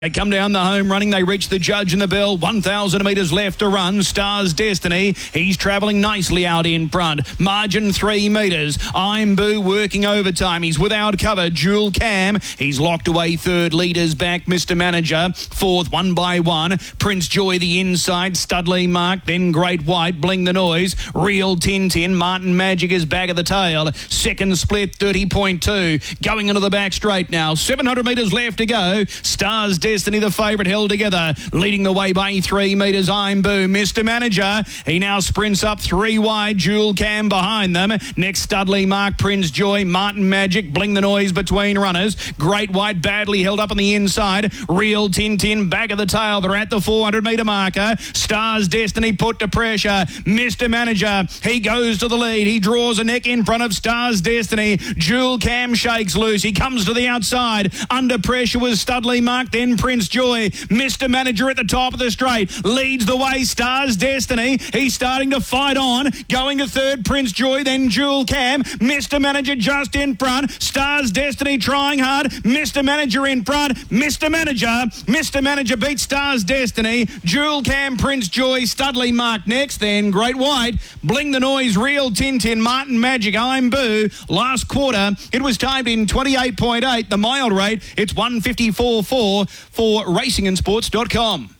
They come down the home running. They reach the judge and the bell. 1,000 metres left to run. Stars Destiny. He's travelling nicely out in front. Margin 3 metres. I'm Boo working overtime. He's without cover. Jewel Cam. He's locked away third. Leaders back. Mr. Manager. Fourth, 1 by 1. Prince Joy the inside. Studley Mark. Then Great White. Bling the Noise. Real Tintin. Martin Magic is back of the tail. Second split 30.2. Going into the back straight now. 700 metres left to go. Stars Destiny, the favourite, held together. Leading the way by 3 metres, I'm Boo. Mr. Manager, he now sprints up 3 wide. Jewel Cam behind them. Next, Studley Mark, Prince Joy, Martin Magic, Bling the Noise between runners. Great White badly held up on the inside. Real Tintin back of the tail. They're at the 400 metre marker. Stars Destiny put to pressure. Mr. Manager, he goes to the lead. He draws a neck in front of Stars Destiny. Jewel Cam shakes loose. He comes to the outside. Under pressure was Studley Mark, then Prince Joy. Mr. Manager at the top of the straight leads the way. Stars Destiny, he's starting to fight on. Going to third, Prince Joy, then Jewel Cam. Mr. Manager just in front. Stars Destiny trying hard. Mr. Manager in front. Mr. Manager beats Stars Destiny. Jewel Cam, Prince Joy, Studley Mark next, then Great White, Bling the Noise, Real Tintin, Martin Magic, I'm Boo. Last quarter, it was timed in 28.8. The mild rate, it's 154.4 for racingandsports.com.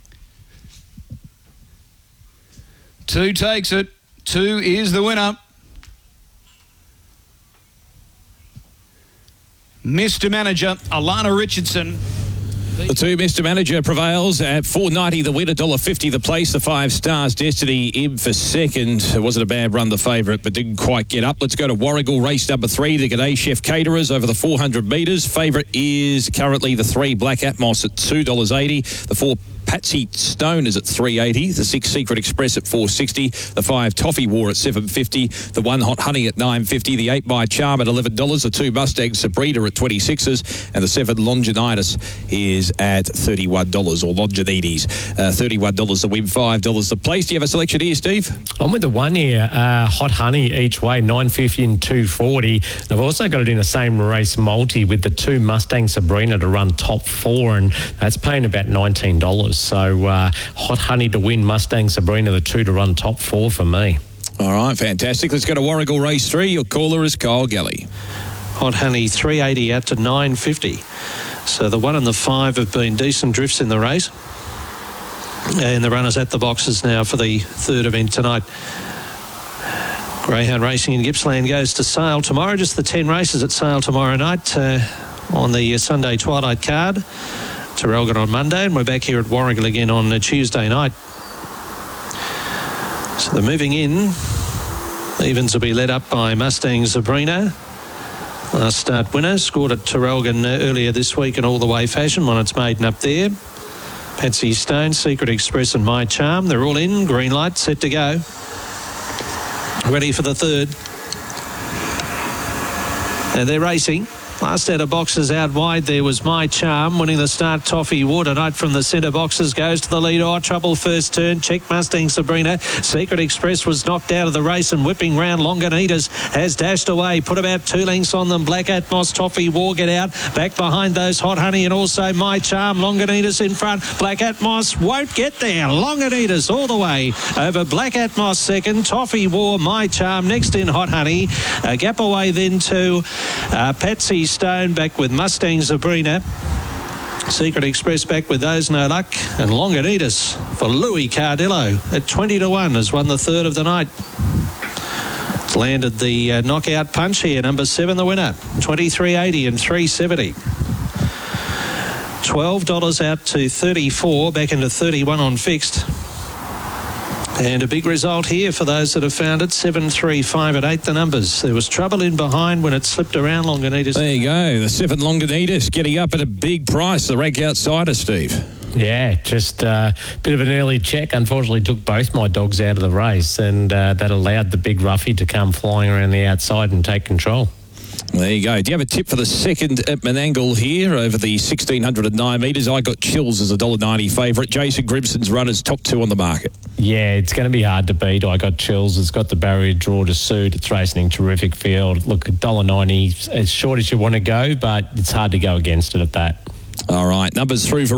2 takes it. 2 is the winner. Mr. Manager, Alana Richardson. The 2, Mr. Manager, prevails at $4.90 the win, $1.50 the place. The 5, Stars Destiny in for second. It wasn't a bad run, the favourite, but didn't quite get up. Let's go to Warragul, race number 3, the G'day Chef Caterers over the 400 metres. Favourite is currently the 3, Black Atmos at $2.80. The 4, Patsy Stone is at $3.80. The 6, Secret Express at $4.60. The 5, Toffee War at $7.50. The 1, Hot Honey at $9.50. The 8, My Charm at $11. The 2, Mustang Sabrina at $26. And the 7, Longinitis is at $31, or Longinides. $31 the win, $5 the place. Do you have a selection here, Steve? I'm with the 1 here. Hot Honey each way, $9.50 and $2.40. They've also got it in the same race multi with the 2, Mustang Sabrina to run top 4, and that's paying about $19. So Hot Honey to win, Mustang Sabrina, the 2 to run top 4 for me. All right, fantastic. Let's go to Warragul race 3. Your caller is Kyle Gelly. Hot Honey $3.80 out to $9.50. So the 1 and the 5 have been decent drifts in the race. And the runners at the boxes now for the third event tonight. Greyhound Racing in Gippsland goes to Sale tomorrow. Just the 10 races at Sale tomorrow night on the Sunday twilight card. Terrelgan on Monday, and we're back here at Warragul again on Tuesday night. So they're moving in. Evens will be led up by Mustang Sabrina. Last start winner, scored at Terrelgan earlier this week in all the way fashion, won its maiden up there. Patsy Stone, Secret Express and My Charm, they're all in, green light, set to go. Ready for the third. And they're racing. Last out of boxes out wide there was My Charm, winning the start. Toffee War tonight from the centre boxes, goes to the lead. Oh, trouble first turn. Check Mustang Sabrina. Secret Express was knocked out of the race and whipping round. Longinitas has dashed away. Put about 2 lengths on them. Black Atmos, Toffee War get out. Back behind those Hot Honey and also My Charm. Longinitas in front. Black Atmos won't get there. Longinitas all the way over Black Atmos second. Toffee War, My Charm next in Hot Honey. A gap away then to Patsy Stone back with Mustang Sabrina. Secret Express back with those no luck, and Longinitas for Louis Cardillo at 20 to 1 has won the third of the night. It's landed the knockout punch here. Number 7 the winner, $23.80 and $3.70. $12 out to $34, back into $31 on fixed. And a big result here for those that have found it. 7, 3, 5 and 8 the numbers. There was trouble in behind when it slipped around Longinitas. There you go. The 7 Longinitas getting up at a big price. The rank outsider, Steve. Yeah, just a bit of an early check. Unfortunately, took both my dogs out of the race, and that allowed the big roughie to come flying around the outside and take control. There you go. Do you have a tip for the second at Menangle here over the 1,609 metres? I got Chills as a $1.90 favourite. Jason Grimson's runners top 2 on the market. Yeah, it's going to be hard to beat. I got Chills. It's got the barrier draw to suit. It's racing in terrific field. Look, $1.90 as short as you want to go, but it's hard to go against it at that. All right, numbers through for